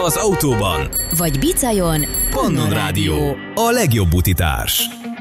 az autóban. Vagy bicajon. Pannon Rádió, a legjobb utitárs.